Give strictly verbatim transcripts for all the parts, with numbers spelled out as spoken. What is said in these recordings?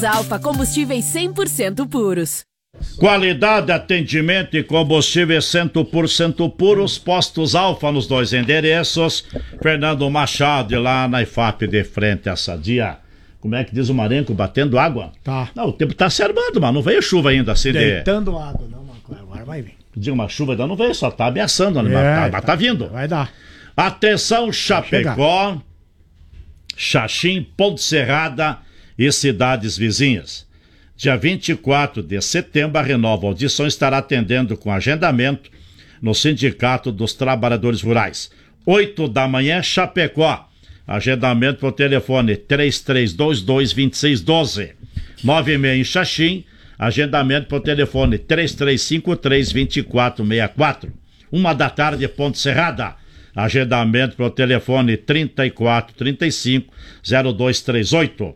Alfa Combustíveis cem por cento puros. Qualidade, atendimento e combustíveis cem por cento puros. Postos Alfa nos dois endereços. Fernando Machado, lá na I F A P, de frente a Sadia. Como é que diz o Marenco? Batendo água? Tá. Não, o tempo tá se armando, mas não veio chuva ainda assim. Deitando de... água, não, agora vai vir. Diga, uma chuva ainda não veio, só tá ameaçando, né? É, mas tá, tá, tá vindo. Vai dar. Atenção, Chapecó, Xaxim, Ponte Serrada e cidades vizinhas. Dia vinte e quatro de setembro, a Renova Audição estará atendendo com agendamento no Sindicato dos Trabalhadores Rurais. oito da manhã, Chapecó. Agendamento por telefone três três dois dois, dois seis um dois. nove e meia em Xaxim. Agendamento por telefone três três cinco três, dois quatro seis quatro. Uma da tarde, Ponte Serrada. Agendamento por telefone trinta e quatro, trinta e cinco, zero dois três oito.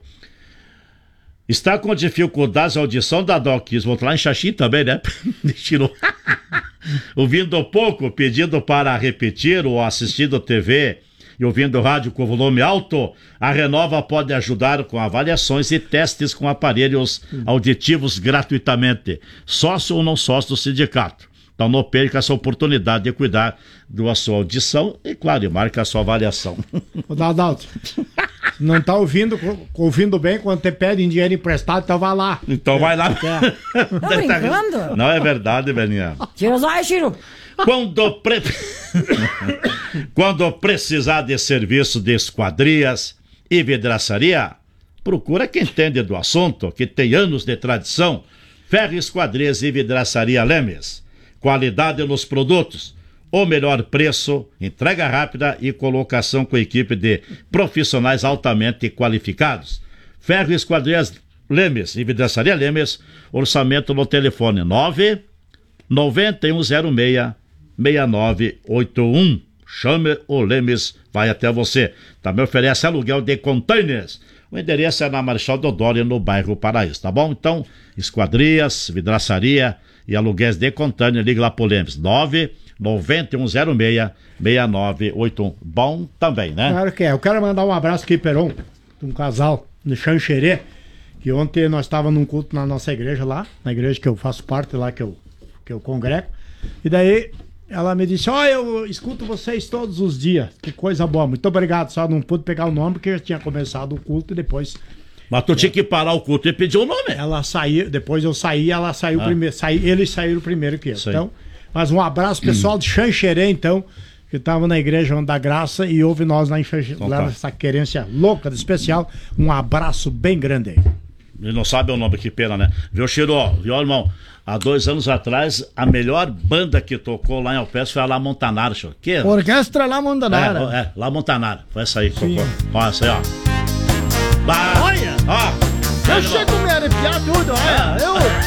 Está com dificuldades a audição da Doc. Vou lá em Xaxim também, né? Tirou. Ouvindo pouco, pedindo para repetir ou assistindo T V e ouvindo rádio com volume alto, a Renova pode ajudar com avaliações e testes com aparelhos auditivos gratuitamente. Sócio ou não sócio do sindicato. Então não perca essa oportunidade de cuidar da sua audição e, claro, marca a sua avaliação. Ô, Dadalto, não tá ouvindo, ouvindo bem quando te pedem dinheiro emprestado, então vai lá. Então vai lá. É. Tá brincando? Não é verdade, Beninha. Tira os olhos, Chiro. Quando, pre... Quando precisar de serviço de esquadrias e vidraçaria, procura quem entende do assunto, que tem anos de tradição. Ferro Esquadrias e Vidraçaria Lemes. Qualidade nos produtos, o melhor preço, entrega rápida e colocação com equipe de profissionais altamente qualificados. Ferro Esquadrias Lemes e Vidraçaria Lemes, orçamento no telefone nove nove um zero seis, seis nove oito um. Chame o Lemes, vai até você. Também oferece aluguel de containers. O endereço é na Marechal Deodoro, no bairro Paraíso, tá bom? Então, esquadrias, vidraçaria e aluguéis de container, liga lá pro Lemes. nove nove um zero seis, seis nove oito um. Bom também, né? Claro que é. Eu quero mandar um abraço aqui, Peron, de um casal de Xanxerê, que ontem nós estávamos num culto na nossa igreja lá, na igreja que eu faço parte lá, que eu, que eu congrego. E daí ela me disse, ó, oh, eu escuto vocês todos os dias. Que coisa boa, muito obrigado. Só não pude pegar o nome porque já tinha começado o culto e depois... Mas tu é. tinha que parar o culto e pedir o nome. Ela saiu, depois eu saí, ela saiu ah. primeiro. Saí, eles saíram primeiro que eu. Sei. Então, mas um abraço pessoal de Xanxerê, então, que estava na igreja da Graça e ouve nós lá, em Xanxerê, então, lá tá. nessa querência louca, de especial. Um abraço bem grande aí. Ele não sabe o nome, que pena, né? Viu, Chiro? Viu, irmão? Há dois anos atrás, a melhor banda que tocou lá em Alpes foi a La Montanara, senhor. Que? Orquestra La Montanara. É, é, La Montanara. Foi essa aí que Sim. tocou. Olha essa aí, ó. Bah, olha! Ó! Eu chego a me arrepiar tudo, olha.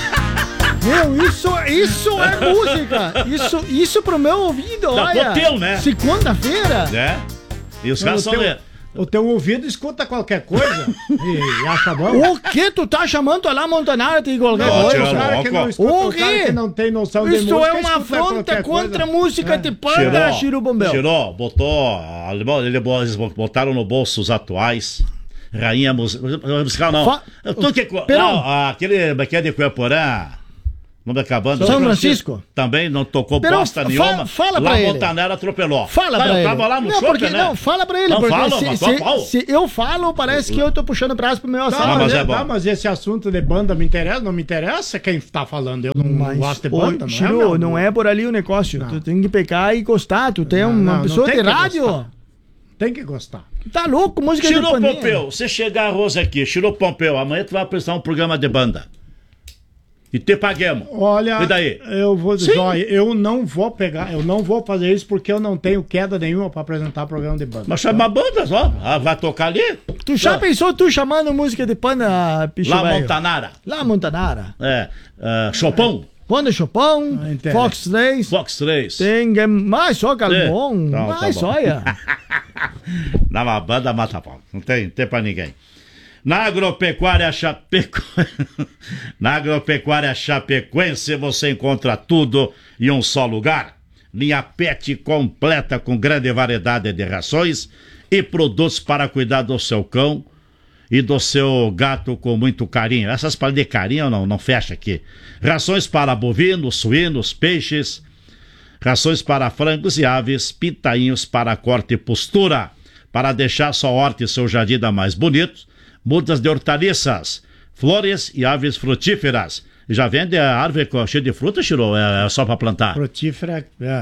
Eu... Meu, isso, isso é música. Isso, isso pro meu ouvido, olha. O teu, né? Segunda-feira. É. E os caras são... O teu ouvido escuta qualquer coisa e, e acha bom. O que? Tu tá chamando a La Montanara de qualquer não, coisa? O cara que não escuta, o, o cara que não tem noção Isso de música, é uma afronta contra coisa. a música é. de panda, Chiro Bombel. Chiro, botou... Eles botaram no bolso os atuais... Rainha musical, não. Fa... Tu que... Não, aquele que é de Cuiaporã... Não me acabando. São Francisco. Também não tocou Pero, bosta fa nenhuma. Fala pra lá ele. Lá Montanera atropelou. Fala lá, pra eu ele. tava lá no não, show, porque, né? Não, fala pra ele. Não, porque fala, se, mas se, se eu falo, parece que eu tô puxando o braço pro meu assado. Não, mas, é bom. Não, mas esse assunto de banda me interessa, não me interessa quem tá falando. Eu não mas, gosto de banda, ô, não Chiro, é? Não, não é por ali o negócio. Não. Tu tem que pegar e gostar. Tu tem não, uma não, pessoa não de rádio. Gostar. Tem que gostar. Tá louco, música Chiro de pandemia. Pompeu, você chegar a Rosa aqui, Chiro Pompeu, amanhã tu vai apresentar um programa de banda. E te paguemos. Olha, e daí? eu vou dizer, eu não vou pegar, eu não vou fazer isso porque eu não tenho queda nenhuma pra apresentar programa de banda. Mas chama banda só, ah, vai tocar ali. Tu já ah. pensou tu chamando música de panda, picho La velho? Montanara. La Montanara. É, uh, Chopin. Banda Chopin, Fox três. Fox três. Tem mais só Galbon, então, mais tá sóia. Na uma banda mata pau, não tem, não tem pra ninguém. Na Agropecuária Chapecoense, na Agropecuária Chapecoense você encontra tudo em um só lugar. Linha Pet completa com grande variedade de rações e produtos para cuidar do seu cão e do seu gato com muito carinho. Essas palavras de carinho não, não fecha aqui. Rações para bovinos, suínos, peixes, rações para frangos e aves, pintainhos para corte e postura, para deixar sua horta e seu jardim ainda mais bonitos, mudas de hortaliças, flores e aves frutíferas. Já vende a árvore cheia de fruta, Chiro? É, é só para plantar? Frutífera, é.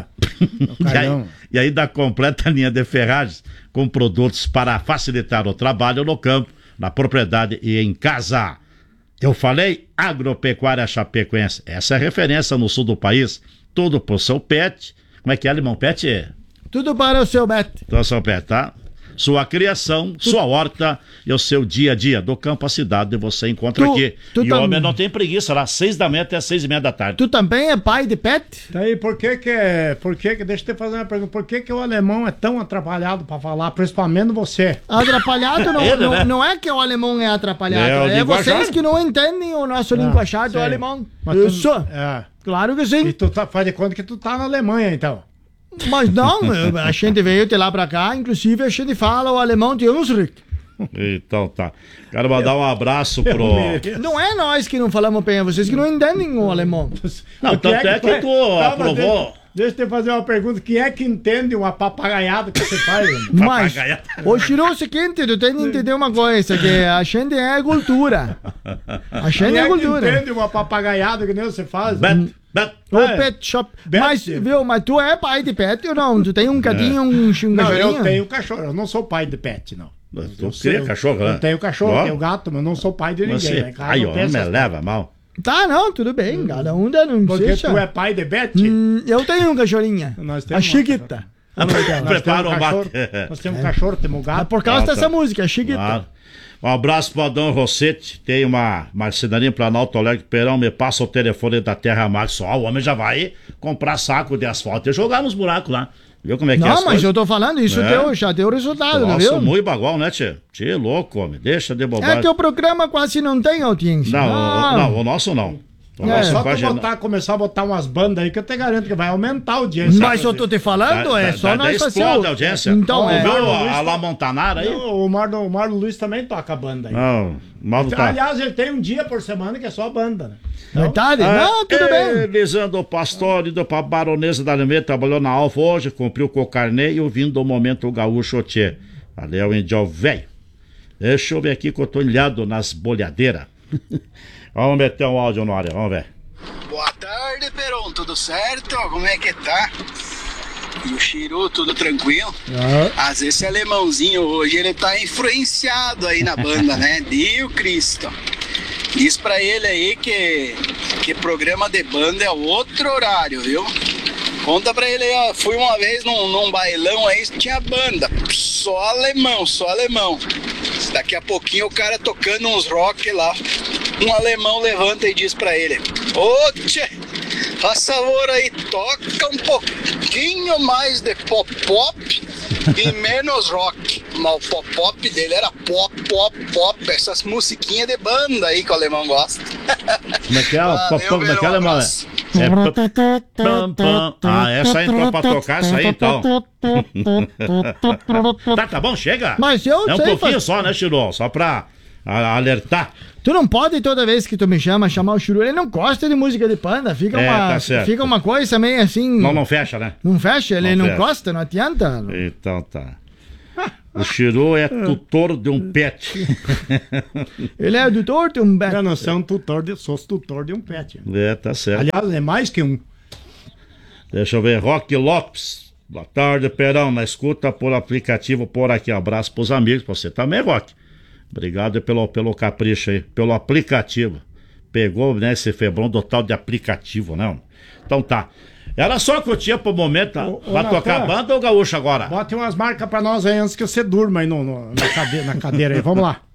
e, aí, e aí dá completa linha de ferragens com produtos para facilitar o trabalho no campo, na propriedade e em casa. Eu falei Agropecuária Chapecoense. Essa é a referência no sul do país. Tudo pro seu pet. Como é que é, Limão Pet? Tudo para o seu pet. Então, seu pet, tá? Sua criação, sua horta e o seu dia a dia, do campo à cidade, você encontra Tu- aqui. tu E o tam- homem não tem preguiça, lá, seis da manhã até seis e meia da tarde. Tu também é pai de pet? Daí, por que que é... Por que que... Deixa eu te fazer uma pergunta. Por que que o alemão é tão atrapalhado pra falar, principalmente você? Atrapalhado não, Ele, não, né? não é que o alemão é atrapalhado, É o é, linguajar. vocês que não entendem o nosso linguajar do sei. alemão. Mas tu- Isso, É. claro que sim. E tu tá, faz de conta que tu tá na Alemanha, então. Mas não, a gente veio de lá pra cá, inclusive a gente fala o alemão de Unsrick. Então tá. Quero mandar um abraço pro. Não é nós que não falamos bem, é vocês que não entendem o alemão. Não, O tanto é que tu- tu Calma, aprovou. Deixa, deixa eu te fazer uma pergunta. Quem é que entende uma papagaiada que você faz? irmão? Mas, Papagaia. ô Chiro, é o seguinte, tu tem que entender uma coisa, que a gente é cultura. A gente Quem é é que cultura. entende uma papagaiada que nem você faz? Bet, bet. O É. pet shop. Pet. Mas, viu, mas tu é pai de pet ou não? Tu tem um gatinho, um, um Não, cachorrinho? eu tenho cachorro. Eu não sou pai de pet, não. Tu Eu cria sou- cachorro, né? Eu tenho cachorro, Ó. tenho gato, mas não sou pai de ninguém. Você, né? Cara, ai, não ó, tem não me essas leva mal. Tá, não, tudo bem. Cada um dá, não Porque precisa. tu é pai de bet? Hum, eu tenho um cachorrinha. Nós A temos Chiquita. Nós temos Prepara um o cachorro, mate. nós temos um cachorro, temos um É gato. por causa Ah, tá. dessa música, a Chiquita. Claro. Um abraço pro Adão Rossetti. Tem uma marcenaria em Planalto Alegre. Perão, me passa o telefone da Terra Max. Só o homem já vai comprar saco de asfalto e jogar nos buracos lá. Viu como é que é Não, as mas coisas? eu tô falando, isso É. deu, já deu resultado, não Nossa, viu? muito bagual, né, tchê? Tchê, louco, homem. Deixa de bobagem. É que o programa quase não tem audiência. Não, Ah, o, não, o nosso não. O É. nosso Só tu quase não. botar, começar a botar umas bandas aí que eu te garanto que vai aumentar a audiência. Mas eu tô te falando, Da- é da- só da- nós da fazer explode o- a audiência. Então, Não, é. viu Marlon a, Luiz a tá- La Montanara aí? Não, o Marlon, o Marlon Luiz também toca banda aí. Não, mal não tá. Aliás, ele tem um dia por semana que é só banda, né? Verdade? Ah, Não, tudo bem. Elisandro Pastor, indo pra Baronesa da Limeira, trabalhou na Alfa hoje, cumpriu com o carnê e ouvindo do momento o gaúcho Tchê. Valeu, índio velho. Deixa eu ver aqui que eu tô ilhado nas bolhadeiras. Vamos meter um áudio no área, vamos ver. Boa tarde, Peron, tudo certo? Como é que tá? E o Chiru, tudo tranquilo? Às vezes esse alemãozinho hoje, ele tá influenciado aí na banda, né? Dio Cristo. Diz pra ele aí que, que programa de banda é outro horário, viu? Conta pra ele aí, ó, fui uma vez num, num bailão aí, tinha banda, só alemão, só alemão. Daqui a pouquinho o cara tocando uns rock lá, um alemão levanta e diz pra ele: Ô tchê, faz favor aí, toca um pouquinho mais de pop-pop e menos rock. Mas o pop-pop dele era pop, pop, pop, essas musiquinhas de banda aí que o alemão gosta. Como é que é? Valeu, Pop, como é que é, meu alemão? abraço. É pam, pam, pam. Ah, essa aí entrou pra tocar, essa aí então. Tá, tá bom, chega. Mas eu É um sei pouquinho faz- só, né, Chiru? Só pra a- alertar. Tu não pode toda vez que tu me chama chamar o Churu. Ele não gosta de música de panda. Fica, É, uma, tá certo. fica uma coisa meio assim. Não, não fecha, né? Não fecha, ele Não não, fecha. gosta, não adianta. Então tá. O Chiru é tutor de um pet. Ele é doutor de um Eu não sou um tutor, de, sou tutor de um pet. É, tá certo. Aliás, é mais que um. Deixa eu ver. Roque Lopes. Boa tarde, Perão. Na escuta por aplicativo por aqui. Abraço pros amigos. Pra você também, Roque. Obrigado pelo, pelo capricho aí. Pelo aplicativo. Pegou, né, esse febrão do tal de aplicativo, não? Então tá. Era só que eu tinha pro momento. Tá? Ô, ô, Vai tocar Natan. banda ou gaúcho agora? Bote umas marcas pra nós aí antes que você durma aí no, no- na, cadeira, na cadeira aí. Vamos lá.